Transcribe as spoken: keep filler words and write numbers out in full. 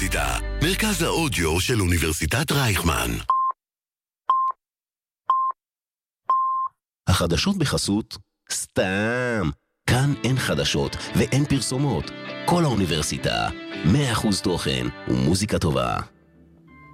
האוניברסיטה, מרכז האודיו של אוניברסיטת רייכמן. החדשות בחסות סתם. כאן אין חדשות ואין פרסומות. כל האוניברסיטה, מאה אחוז תוכן ומוזיקה טובה.